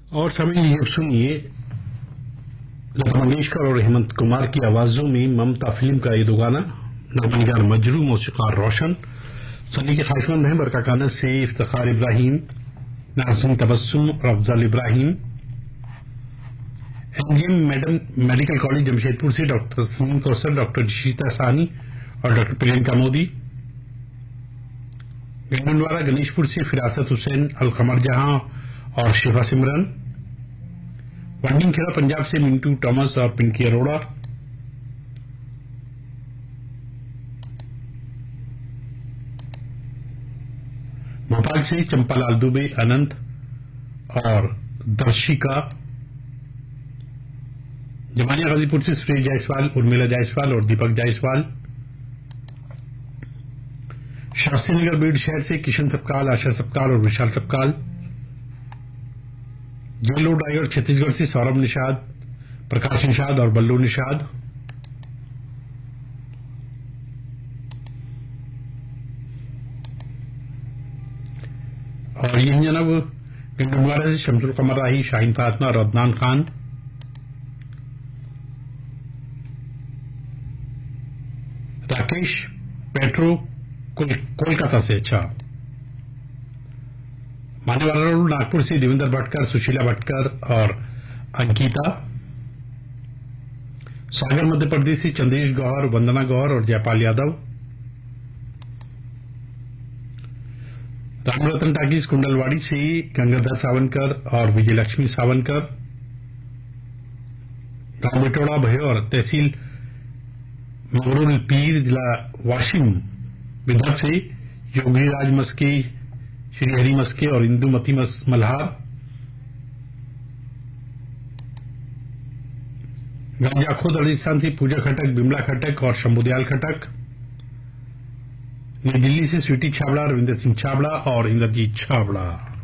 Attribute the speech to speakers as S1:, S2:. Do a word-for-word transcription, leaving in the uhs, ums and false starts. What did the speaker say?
S1: और सभी ये सुनिए लता मंगेशकर और हेमंत कुमार की आवाजों में ममता फिल्म का ये दो गाना। नामनिगार मजरू, मौसीकार रोशन। सुनने के ख्वाहिशमंद हैं बरकाकाना से इफ्तिखार इब्राहिम, नाज़रीन तबस्सुम और Afzal Ibrahim. MGM madam medical college Jamshedpur से डॉक्टर तस्नीम कौसर, डॉक्टर जिशीता सानी और डॉक्टर प्रियंका मोदी। गंडनवारा गणेशपुर से फिरासत हुसैन, अलकमर जहां और शिफा सिमरन। वंडिंग खेड़ा पंजाब से मिंटू टॉमस और पिंकी अरोड़ा। भोपाल से चंपालाल दुबे, अनंत और दर्शिका। जमानिया गाजीपुर से सुरेश जायसवाल, उर्मिला जायसवाल और दीपक जायसवाल। शास्त्री नगर बीड़ शहर से किशन सपकाल, आशा सपकाल और विशाल सपकाल। जेल रोड रायगढ़ छत्तीसगढ़ से सौरभ निषाद, प्रकाश निषाद और बल्लू निषाद। और यही जनाब गंडनवारा से शमसुल कमर राही, शाहीन फातमा और अदनान खान। राकेश पेट्रो कोलकाता से। अच्छा, मानेवाला रोड नागपुर से देवेंद्र भटकर, सुशीला भटकर और अंकिता। सागर मध्य प्रदेश से चंदेश गौहर, वंदना गौहर और जयपाल यादव। रामरतन टाकीज कुंडलवाड़ी से गंगाधर सावनकर और विजयलक्ष्मी सावनकर। गांव बिटोड़ा भयोर तहसील मंगरूल पीर, जिला वाशिम विदर्भ से योगीराज मस्के, श्री हरि मस्के और इंदुमती मल्हार। गांजाखोद राजस्थान से पूजा खटक, बिमला खटक और शंभुदयाल खटक। नई दिल्ली से स्वीटी छाबड़ा, रविंदर सिंह छाबड़ा और इंद्रजीत छाबड़ा।